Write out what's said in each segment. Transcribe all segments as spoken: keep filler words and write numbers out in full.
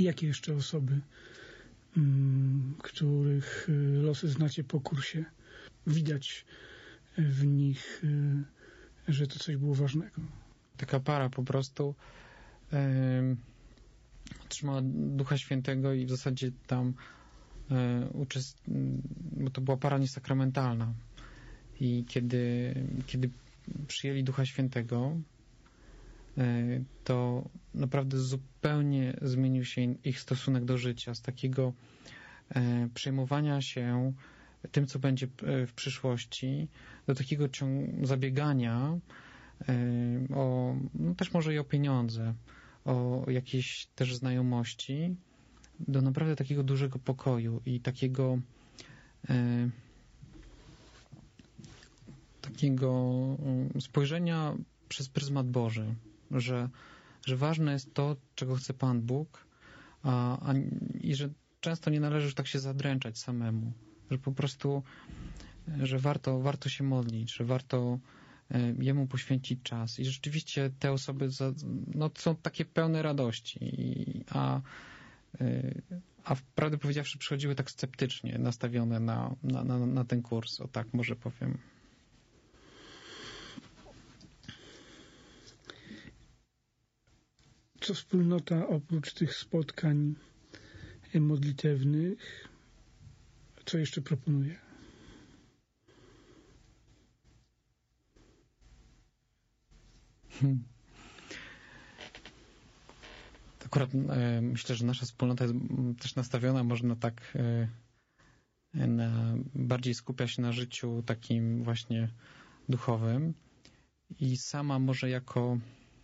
Jakie jeszcze osoby, mm, których losy znacie po kursie, widać w nich, że to coś było ważnego? Taka para po prostu yy, otrzymała Ducha Świętego i w zasadzie tam yy, uczest... bo to była para niesakramentalna. I kiedy, kiedy przyjęli Ducha Świętego, yy, to naprawdę zupełnie zmienił się ich stosunek do życia. Z takiego yy, przejmowania się tym, co będzie w przyszłości, do takiego ciąg- zabiegania o, no też może i o pieniądze, o jakieś też znajomości, do naprawdę takiego dużego pokoju i takiego e, takiego spojrzenia przez pryzmat Boży, że, że ważne jest to, czego chce Pan Bóg, a, a, i że często nie należy już tak się zadręczać samemu, że po prostu, że warto, warto się modlić, że warto Jemu poświęcić czas. I rzeczywiście te osoby za, no, są takie pełne radości, I, a, a prawdę powiedziawszy przychodziły tak sceptycznie nastawione na, na, na, na ten kurs, o tak może powiem. Co wspólnota oprócz tych spotkań modlitewnych, co jeszcze proponuje? Hmm. Akurat e, myślę, że nasza wspólnota jest też nastawiona, można tak e, na, bardziej skupia się na życiu takim właśnie duchowym i sama może jako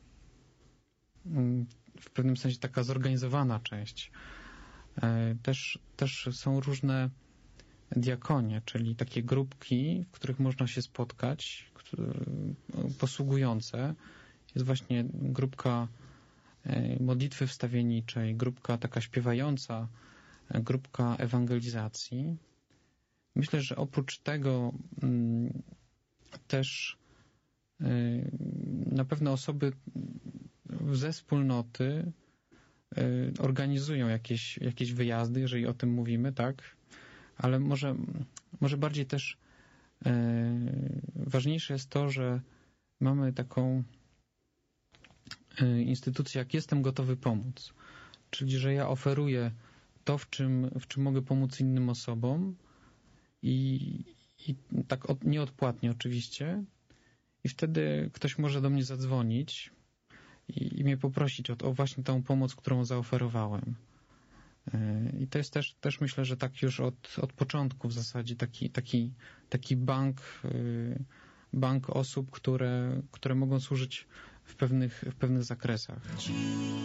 m, w pewnym sensie taka zorganizowana część. E, też, też są różne diakonie, czyli takie grupki, w których można się spotkać, które, posługujące. Jest właśnie grupka modlitwy wstawienniczej, grupka taka śpiewająca, grupka ewangelizacji. Myślę, że oprócz tego m, też y, na pewno osoby ze wspólnoty y, organizują jakieś, jakieś wyjazdy, jeżeli o tym mówimy, tak? Ale może, może bardziej też y, ważniejsze jest to, że mamy taką instytucję, jak jestem gotowy pomóc. Czyli, że ja oferuję to, w czym, w czym mogę pomóc innym osobom i, i tak od, nieodpłatnie oczywiście. I wtedy ktoś może do mnie zadzwonić i, i mnie poprosić o, o właśnie tą pomoc, którą zaoferowałem. I to jest też, też myślę, że tak już od, od początku w zasadzie taki, taki, taki bank, bank osób, które, które mogą służyć w pewnych, w pewnych zakresach.